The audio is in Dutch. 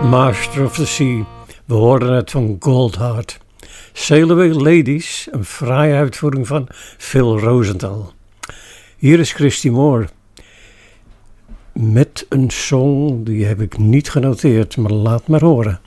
Master of the Sea. We hoorden het van Goldheart. Sail Away Ladies, een fraaie uitvoering van Phil Rosenthal. Hier is Christy Moore met een song, die heb ik niet genoteerd, maar laat maar horen.